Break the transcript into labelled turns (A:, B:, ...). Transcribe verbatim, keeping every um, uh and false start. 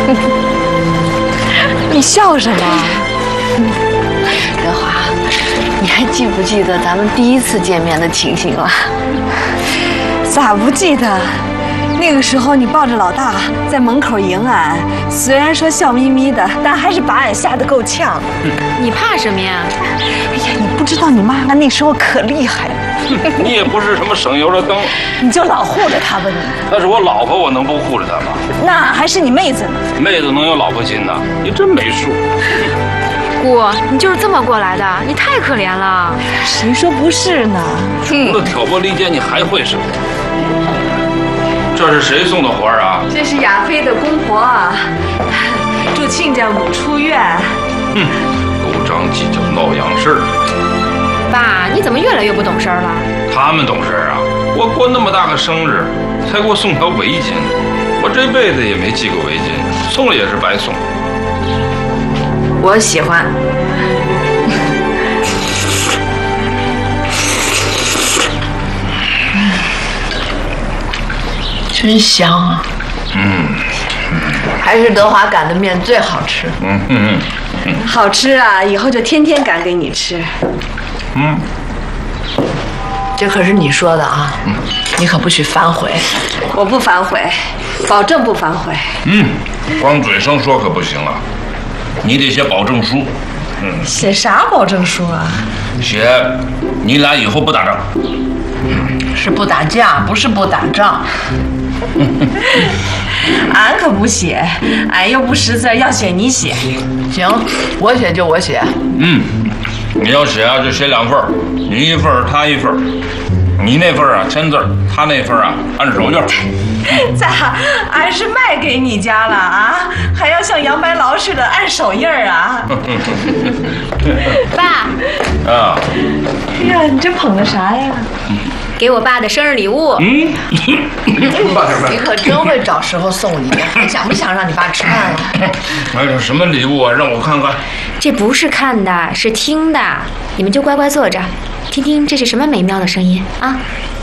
A: 你笑什么？
B: 德华，你还记不记得咱们第一次见面的情形啊？
A: 咋不记得？那个时候你抱着老大在门口迎俺，虽然说笑眯眯的，但还是把俺吓得够呛。
C: 你怕什么呀？
A: 哎呀，你不知道你妈妈那时候可厉害了。
D: 你也不是什么省油的灯，
A: 你就老护着她吧你。
D: 那是我老婆，我能不护着她吗？
A: 那还是你妹子呢。
D: 妹子能有老婆心呐？你真没数。
C: 姑，你就是这么过来的，你太可怜了。
A: 谁说不是呢？
D: 除了挑拨离间，你还会什么？这是谁送的活儿啊？
A: 这是亚飞的公婆啊，祝亲家母出院。
D: 哼，都长计较闹洋事儿。
C: 爸，你怎么越来越不懂事儿了？
D: 他们懂事儿啊！我过那么大个生日，才给我送条围巾，我这辈子也没系过围巾，送了也是白送。
A: 我喜欢。
B: 真香啊！
D: 嗯，
B: 还是德华擀的面最好吃。
D: 嗯嗯嗯，
A: 好吃啊！以后就天天擀给你吃。
D: 嗯，
B: 这可是你说的啊，嗯、你可不许反悔。
A: 我不反悔，保证不反悔。
D: 嗯，光嘴上说可不行啊，你得写保证书。
A: 嗯，写啥保证书啊？
D: 写你俩以后不打仗。
B: 是不打架，不是不打仗。
A: 俺可不写，俺又不识字，要写你写。
B: 行，我写就我写。
D: 嗯，你要写啊，就写两份，你一份，他一份。你那份啊签字，他那份啊按手印。
A: 咋？俺是卖给你家了啊？还要像杨白劳似的按手印啊？
C: 爸。
D: 啊。
A: 哎呀，你这捧的啥呀？
C: 给我爸的生日礼物。
D: 嗯。
B: 你可真会找时候送礼，还想不想让你爸吃饭了？
D: 哎呀，什么礼物啊？让我看看。
C: 这不是看的，是听的。你们就乖乖坐着，听听这是什么美妙的声音啊！